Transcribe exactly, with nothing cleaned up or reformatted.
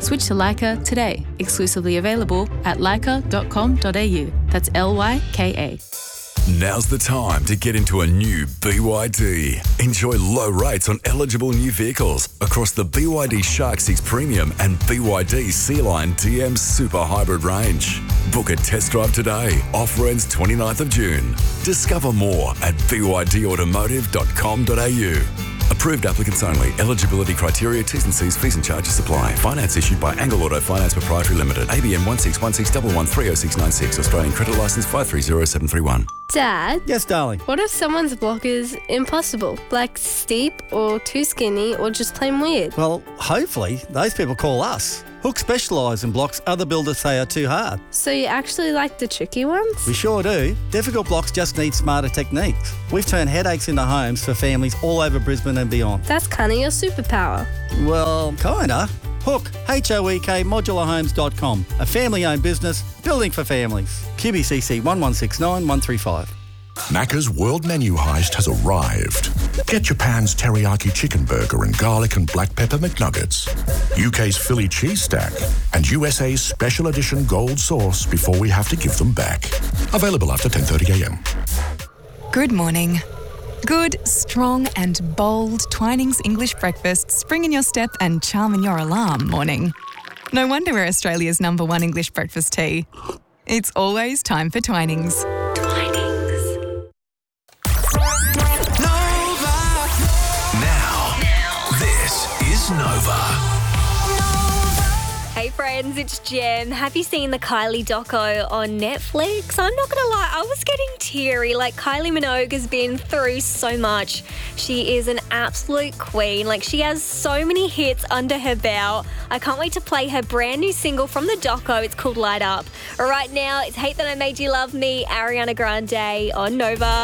Switch to Lyca today. Exclusively available at lyca dot com dot a u. That's L Y K A. Now's the time to get into a new B Y D. Enjoy low rates on eligible new vehicles across the B Y D Shark six Premium and B Y D Sea-Line D M Super Hybrid range. Book a test drive today. Offer ends twenty-ninth of June. Discover more at b y d automotive dot com dot a u. Approved applicants only. Eligibility criteria, T's and C's, fees and charges apply. Finance issued by Angle Auto Finance Proprietary Limited. A B N one six one six one one three oh six nine six. Australian Credit Licence five three zero seven three one. Dad? Yes, darling? What if someone's block is impossible? Like steep or too skinny or just plain weird? Well, hopefully those people call us. Hook specialise in blocks other builders say are too hard. So you actually like the tricky ones? We sure do. Difficult blocks just need smarter techniques. We've turned headaches into homes for families all over Brisbane and beyond. That's kind of your superpower. Well, kinda. Hook, H O E K, modular homes dot com. A family-owned business, building for families. Q B C C one one six nine one three five. Macca's World Menu Heist has arrived. Get Japan's teriyaki chicken burger and garlic and black pepper McNuggets, U K's Philly cheese stack, and U S A's special edition gold sauce before we have to give them back. Available after ten thirty a m. Good morning. Good, strong and bold Twinings English breakfast spring in your step and charm in your alarm morning. No wonder we're Australia's number one English breakfast tea. It's always time for Twinings. Twinings. Nova. Now, now, this is Nova. Hey friends, it's Jem. Have you seen the Kylie doco on Netflix? I'm not gonna lie, I was getting teary. Like, Kylie Minogue has been through so much. She is an absolute queen. Like, she has so many hits under her belt. I can't wait to play her brand new single from the doco. It's called Light Up. Right now, it's Hate That I Made You Love Me, Ariana Grande on Nova.